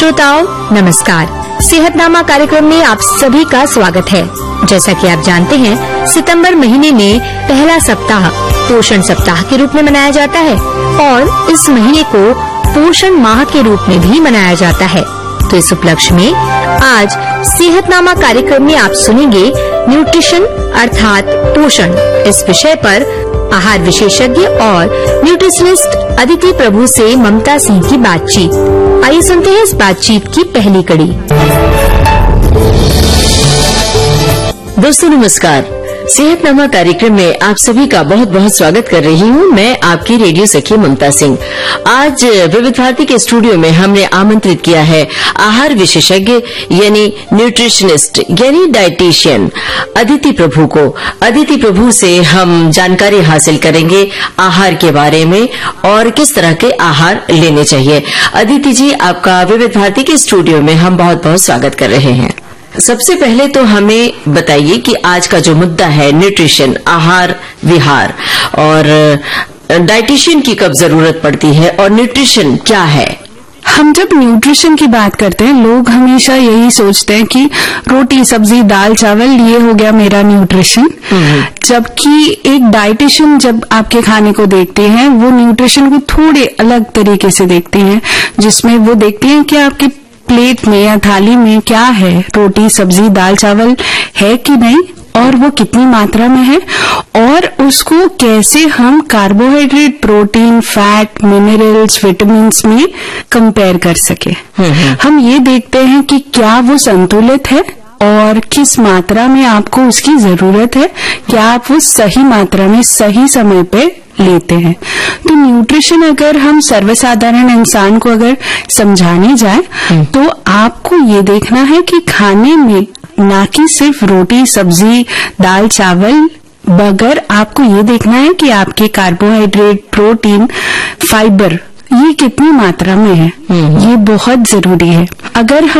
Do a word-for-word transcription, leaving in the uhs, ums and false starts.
श्रोताओं नमस्कार। सेहतनामा कार्यक्रम में आप सभी का स्वागत है। जैसा कि आप जानते हैं, सितंबर महीने में पहला सप्ताह पोषण सप्ताह के रूप में मनाया जाता है और इस महीने को पोषण माह के रूप में भी मनाया जाता है। तो इस उपलक्ष्य में आज सेहतनामा कार्यक्रम में आप सुनेंगे न्यूट्रिशन अर्थात पोषण इस विषय पर आहार विशेषज्ञ और न्यूट्रिशनिस्ट अदिति प्रभु से ममता सिंह की बातचीत। आइए सुनते हैं इस बातचीत की पहली कड़ी। दोस्तों नमस्कार। सेहतनामा कार्यक्रम में आप सभी का बहुत बहुत स्वागत कर रही हूँ। मैं आपकी रेडियो सखी ममता सिंह। आज विविध भारती के स्टूडियो में हमने आमंत्रित किया है आहार विशेषज्ञ यानी न्यूट्रिशनिस्ट यानी डाइटिशियन अदिति प्रभु को। अदिति प्रभु से हम जानकारी हासिल करेंगे आहार के बारे में और किस तरह के आहार लेने चाहिए। अदिति जी, आपका विविध भारती के स्टूडियो में हम बहुत बहुत स्वागत कर रहे हैं। सबसे पहले तो हमें बताइए कि आज का जो मुद्दा है न्यूट्रिशन, आहार विहार, और डाइटिशियन की कब जरूरत पड़ती है और न्यूट्रिशन क्या है? हम जब न्यूट्रिशन की बात करते हैं, लोग हमेशा यही सोचते हैं कि रोटी सब्जी दाल चावल ये हो गया मेरा न्यूट्रिशन। जबकि एक डाइटिशियन जब आपके खाने को देखते हैं, वो न्यूट्रिशन को थोड़े अलग तरीके से देखते हैं, जिसमें वो देखते हैं कि आपके प्लेट में या थाली में क्या है, रोटी सब्जी दाल चावल है कि नहीं, और वो कितनी मात्रा में है, और उसको कैसे हम carbohydrate, protein, fat, minerals, vitamins में कंपेयर कर सके। हम ये देखते हैं कि क्या वो संतुलित है और किस मात्रा में आपको उसकी जरूरत है, क्या आप वो सही मात्रा में सही समय पे लेते हैं। तो न्यूट्रिशन अगर हम सर्वसाधारण इंसान को अगर समझाने जाए तो आपको ये देखना है कि खाने में ना कि सिर्फ रोटी सब्जी दाल चावल, बगैर आपको ये देखना है कि आपके कार्बोहाइड्रेट, प्रोटीन, फाइबर ये कितनी मात्रा में है। ये बहुत जरूरी है। अगर हम